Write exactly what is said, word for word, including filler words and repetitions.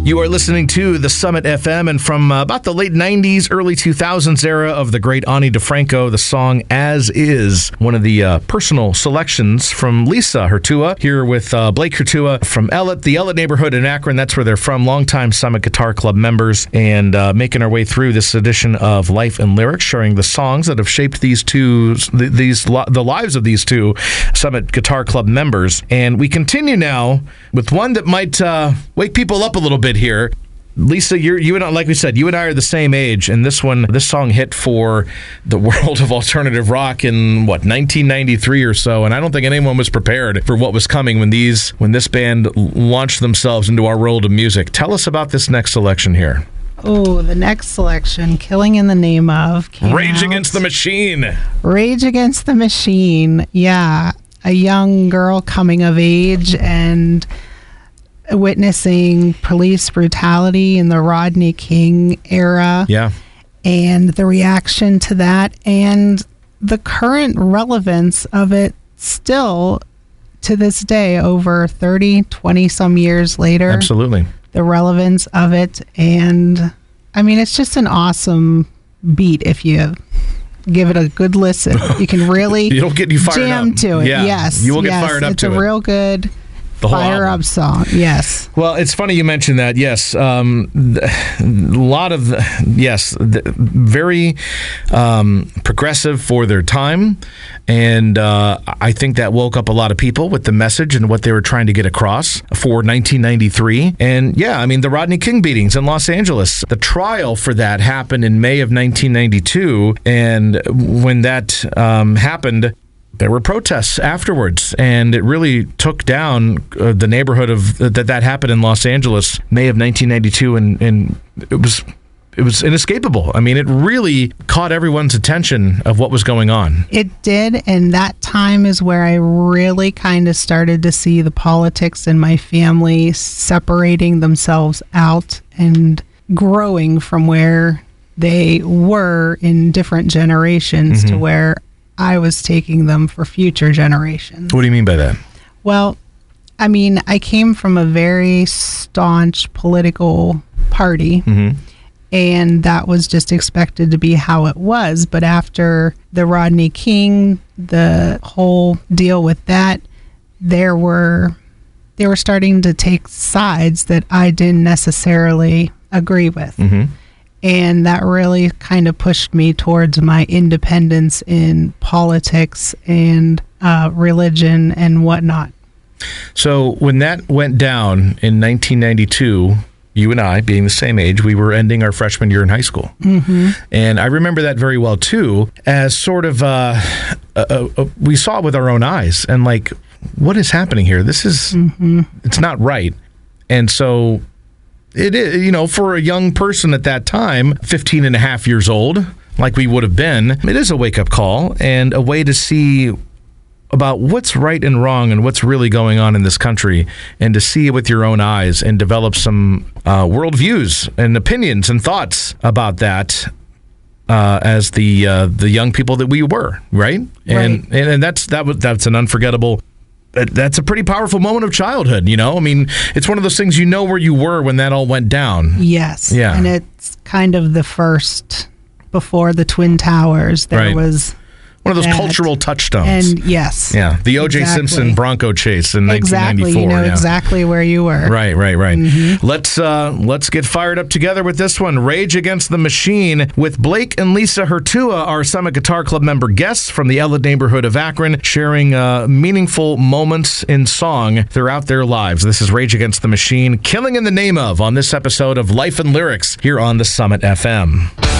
You are listening to the Summit F M, and from uh, about the late nineties, early two thousands era of the great Ani DiFranco, the song As Is, one of the uh, personal selections from Lisa Hurtua, here with uh, Blake Hurtua from Ellett, the Ellett neighborhood in Akron. That's where they're from, longtime Summit Guitar Club members, and uh, making our way through this edition of Life and Lyrics, sharing the songs that have shaped these two, these the lives of these two Summit Guitar Club members. And we continue now with one that might uh, wake people up a little bit here. Lisa, you're, you and I, like we said, you and I are the same age, and this one, this song hit for the world of alternative rock in what nineteen ninety-three or so, and I don't think anyone was prepared for what was coming when these, when this band launched themselves into our world of music. Tell us about this next selection here. Oh, the next selection, "Killing in the Name Of." Rage out. Against the Machine. Rage Against the Machine, yeah. A young girl coming of age and witnessing police brutality in the Rodney King era. Yeah. And the reaction to that and the current relevance of it still to this day, over thirty, twenty some years later. Absolutely. The relevance of it. And I mean, it's just an awesome beat if you give it a good listen. You can really It'll get you fired jam up. to it. Yeah. Yes. You will get yes. fired up it's to a it. It's a real good The whole fire album. up song. Yes. Well, it's funny you mentioned that. Yes, um, a lot of yes, very um, progressive for their time, and uh, I think that woke up a lot of people with the message and what they were trying to get across for nineteen ninety-three. And yeah, I mean the Rodney King beatings in Los Angeles. The trial for that happened in May of nineteen ninety-two, and when that um, happened, there were protests afterwards, and it really took down uh, the neighborhood of uh, that. That happened in Los Angeles, May of nineteen ninety-two, and, and it was it was inescapable. I mean, it really caught everyone's attention of what was going on. It did, and that time is where I really kind of started to see the politics in my family separating themselves out and growing from where they were in different generations mm-hmm. to where I was taking them for future generations. What do you mean by that? Well, I mean, I came from a very staunch political party, mm-hmm. and that was just expected to be how it was. But after the Rodney King, the whole deal with that, there were they were starting to take sides that I didn't necessarily agree with. Mm-hmm. And that really kind of pushed me towards my independence in politics and uh, religion and whatnot. So when that went down in nineteen ninety-two, you and I, being the same age, we were ending our freshman year in high school. Mm-hmm. And I remember that very well, too, as sort of, uh, uh, uh, we saw it with our own eyes. And like, what is happening here? This is, mm-hmm. it's not right. And so it is, you know, for a young person at that time, fifteen and a half years old, like we would have been, it is a wake-up call and a way to see about what's right and wrong and what's really going on in this country, and to see it with your own eyes and develop some uh, worldviews and opinions and thoughts about that uh, as the uh, the young people that we were, right? And right. and, and that's that was that's an unforgettable. That's a pretty powerful moment of childhood, you know? I mean, it's one of those things, you know where you were when that all went down. Yes. Yeah. And it's kind of the first, before the Twin Towers, there right. was one of those that. cultural touchstones. And yes. Yeah. The O J exactly. Simpson Bronco chase in exactly. nineteen ninety-four. You know yeah. exactly where you were. Right, right, right. Mm-hmm. Let's uh, let's get fired up together with this one. Rage Against the Machine with Blake and Lisa Hurtua, our Summit Guitar Club member guests from the Ellett neighborhood of Akron, sharing uh, meaningful moments in song throughout their lives. This is Rage Against the Machine, Killing in the Name Of, on this episode of Life and Lyrics here on the Summit F M.